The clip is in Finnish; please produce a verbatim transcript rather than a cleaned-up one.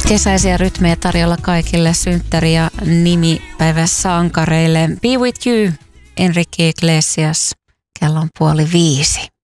Kesäisiä rytmejä tarjolla kaikille synttäri- ja nimipäiväsankareille. Be with you, Enrique Iglesias. Kello on puoli viisi.